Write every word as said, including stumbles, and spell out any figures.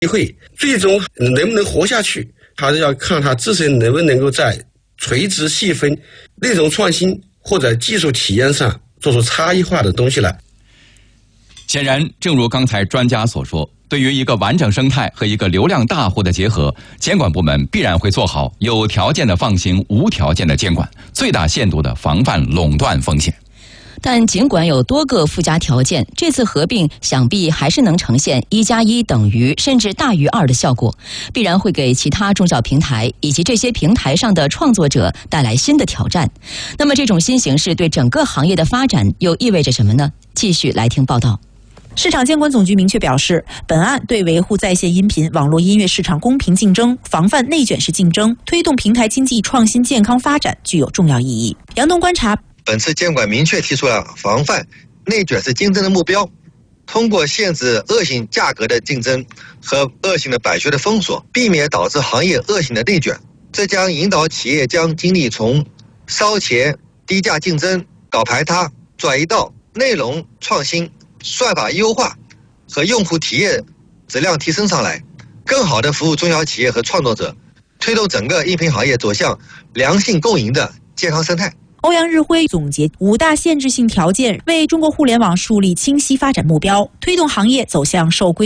机会，最终能不能活下去，还是要看它自身能不能够在垂直细分、内容创新或者技术体验上做出差异化的东西来。 显然，正如刚才专家所说，对于一个完整生态和一个流量大户的结合，监管部门必然会做好有条件的放行、无条件的监管，最大限度的防范垄断风险。 但尽管有多个附加条件，这次合并想必还是能呈现一加一等于甚至大于二的效果，必然会给其他中小平台以及这些平台上的创作者带来新的挑战。那么这种新形势对整个行业的发展又意味着什么呢？继续来听报道。 市场监管总局明确表示，本案对维护在线音频网络音乐市场公平竞争、防范内卷式竞争、推动平台经济创新健康发展具有重要意义。杨东观察， 本次监管明确提出了防范内卷式竞争的目标，通过限制恶性价格的竞争和恶性的版权的封锁，避免导致行业恶性的内卷。这将引导企业将精力从烧钱、低价竞争、搞排他，转移到内容创新、算法优化和用户体验质量提升上来，更好地服务中小企业和创作者，推动整个音频行业走向良性共赢的健康生态。 欧阳日辉总结五大限制性条件，为中国互联网树立清晰发展目标，推动行业走向受规